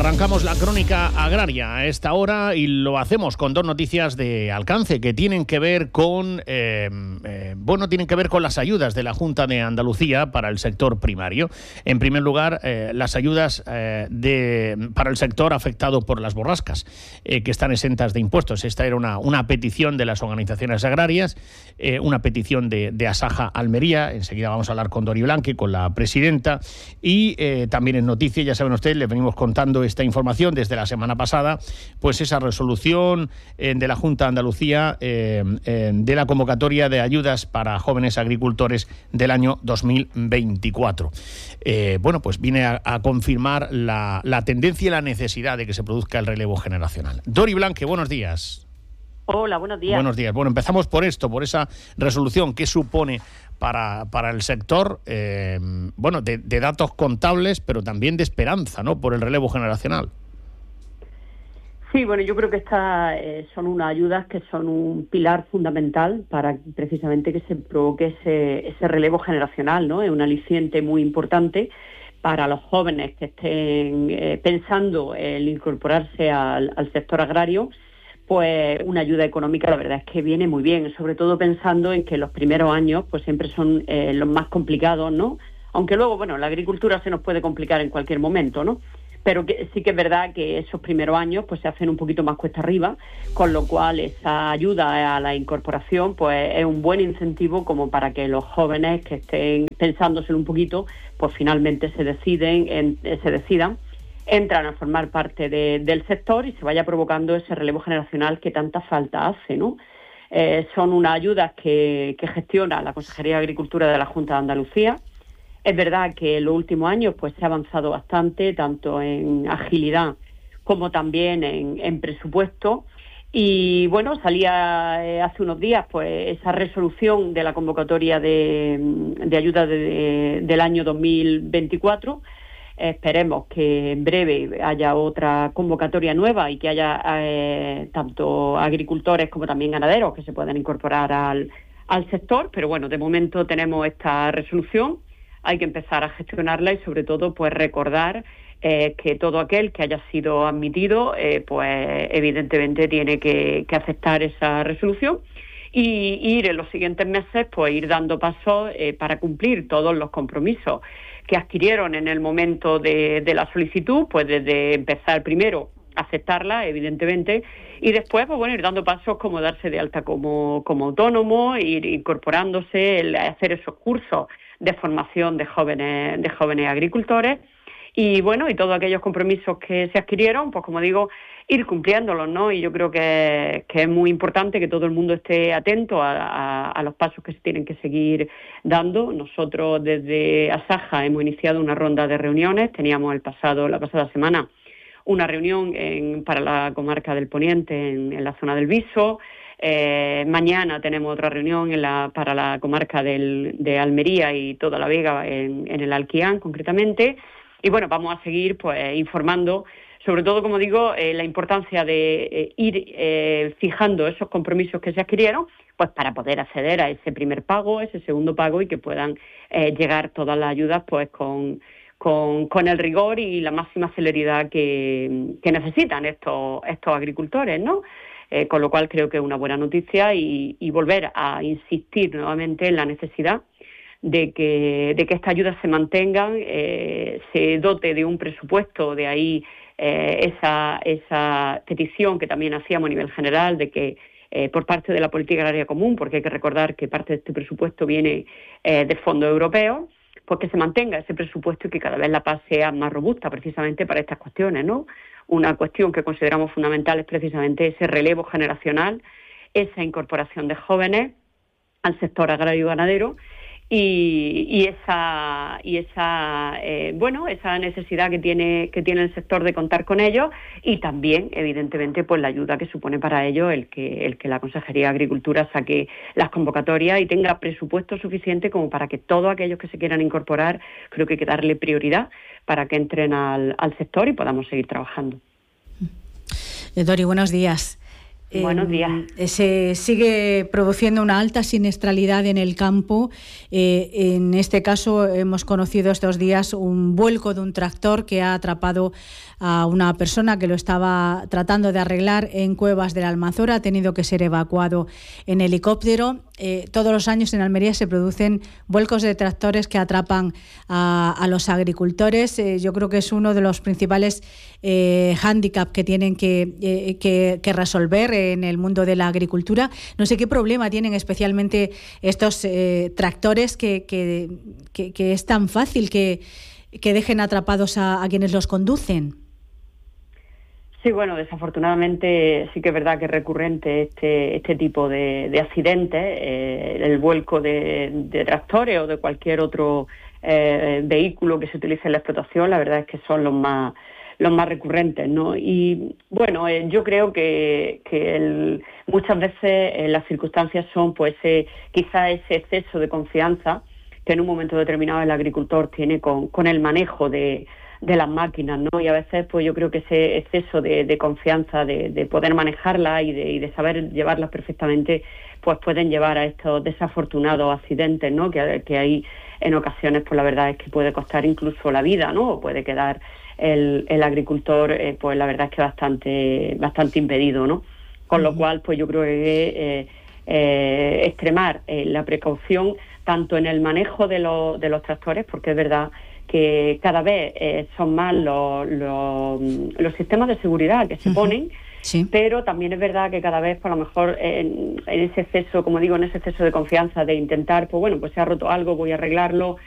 Arrancamos la crónica agraria a esta hora y lo hacemos con dos noticias de alcance que tienen que ver con las ayudas de la Junta de Andalucía para el sector primario. En primer lugar, las ayudas para el sector afectado por las borrascas, que están exentas de impuestos. Esta era una petición de las organizaciones agrarias, una petición de Asaja Almería. Enseguida vamos a hablar con Dori Blanque, con la presidenta, y también en noticias, ya saben ustedes, les venimos contando esta información desde la semana pasada, pues esa resolución de la Junta de Andalucía de la convocatoria de ayudas para jóvenes agricultores del año 2024. Pues viene a confirmar la tendencia y la necesidad de que se produzca el relevo generacional. Dori Blanque, buenos días. Hola, buenos días. Buenos días. Bueno, empezamos por esa resolución que supone para el sector, de datos contables, pero también de esperanza, ¿no?, por el relevo generacional. Sí, bueno, yo creo que estas son unas ayudas que son un pilar fundamental para precisamente que se provoque ese relevo generacional, ¿no? Es un aliciente muy importante para los jóvenes que estén pensando en incorporarse al sector agrario. Pues una ayuda económica, la verdad es que viene muy bien, sobre todo pensando en que los primeros años pues siempre son los más complicados, ¿no? Aunque luego, bueno, la agricultura se nos puede complicar en cualquier momento, ¿no? Pero sí que es verdad que esos primeros años pues se hacen un poquito más cuesta arriba, con lo cual esa ayuda a la incorporación pues es un buen incentivo como para que los jóvenes que estén pensándoselo un poquito, pues finalmente se decidan, entran a formar parte del sector y se vaya provocando ese relevo generacional que tanta falta hace, ¿no? Son unas ayudas que gestiona la Consejería de Agricultura de la Junta de Andalucía. Es verdad que en los últimos años pues se ha avanzado bastante, tanto en agilidad como también en presupuesto. Y bueno, salía hace unos días pues esa resolución de la convocatoria de ayuda del año 2024. Esperemos que en breve haya otra convocatoria nueva y que haya tanto agricultores como también ganaderos que se puedan incorporar al sector. Pero bueno, de momento tenemos esta resolución, hay que empezar a gestionarla y sobre todo pues recordar que todo aquel que haya sido admitido pues evidentemente tiene que aceptar esa resolución y ir en los siguientes meses pues ir dando pasos para cumplir todos los compromisos que adquirieron en el momento de la solicitud, pues desde empezar primero a aceptarla, evidentemente, y después, pues bueno, ir dando pasos como darse de alta como autónomo, ir incorporándose, hacer esos cursos de formación de jóvenes agricultores, y bueno, y todos aquellos compromisos que se adquirieron, pues como digo, ir cumpliéndolos, ¿no? Y yo creo que es muy importante que todo el mundo esté atento a los pasos que se tienen que seguir dando. Nosotros desde Asaja hemos iniciado una ronda de reuniones. Teníamos la pasada semana una reunión para la comarca del Poniente, en la zona del Viso. Mañana tenemos otra reunión para la comarca de Almería y toda la Vega, en el Alquián concretamente. Y bueno, vamos a seguir pues informando, sobre todo, como digo, la importancia de ir fijando esos compromisos que se adquirieron, pues para poder acceder a ese primer pago, ese segundo pago y que puedan llegar todas las ayudas pues con el rigor y la máxima celeridad que necesitan estos agricultores, ¿no? Con lo cual creo que es una buena noticia y volver a insistir nuevamente en la necesidad de que estas ayudas se mantengan, se dote de un presupuesto, de ahí esa petición que también hacíamos a nivel general de que por parte de la política agraria común, porque hay que recordar que parte de este presupuesto viene de fondos europeos, pues que se mantenga ese presupuesto y que cada vez la PAC sea más robusta precisamente para estas cuestiones, ¿no? Una cuestión que consideramos fundamental es precisamente ese relevo generacional, esa incorporación de jóvenes al sector agrario y ganadero y esa necesidad que tiene el sector de contar con ellos y también evidentemente pues la ayuda que supone para ellos el que la Consejería de Agricultura saque las convocatorias y tenga presupuesto suficiente como para que todos aquellos que se quieran incorporar, creo que hay que darle prioridad para que entren al sector y podamos seguir trabajando. Dori, buenos días. Buenos días. Se sigue produciendo una alta siniestralidad en el campo. En este caso hemos conocido estos días un vuelco de un tractor que ha atrapado a una persona que lo estaba tratando de arreglar en Cuevas de la Almanzora. Ha tenido que ser evacuado en helicóptero. Todos los años en Almería se producen vuelcos de tractores que atrapan a los agricultores. Yo creo que es uno de los principales hándicap que tienen que resolver en el mundo de la agricultura. No sé qué problema tienen especialmente estos tractores que es tan fácil que dejen atrapados a quienes los conducen. Sí, bueno, desafortunadamente sí que es verdad que es recurrente este tipo de accidentes, el vuelco de tractores o de cualquier otro vehículo que se utilice en la explotación. La verdad es que son los más recurrentes, ¿no? Y bueno, yo creo que muchas veces las circunstancias son pues quizá ese exceso de confianza que en un momento determinado el agricultor tiene con el manejo de las máquinas, ¿no? Y a veces pues yo creo que ese exceso de confianza, de poder manejarlas y de saber llevarlas perfectamente, pues pueden llevar a estos desafortunados accidentes, ¿no? Que hay en ocasiones, pues la verdad es que puede costar incluso la vida, ¿no? O puede quedar el agricultor, pues la verdad es que bastante impedido, ¿no? Con lo cual, pues yo creo que extremar la precaución tanto en el manejo de los tractores, porque es verdad que cada vez son más los sistemas de seguridad que se ponen, sí. Pero también es verdad que cada vez, por lo mejor, en ese exceso, como digo, en ese exceso de confianza de intentar, pues bueno, pues se ha roto algo, voy a arreglarlo,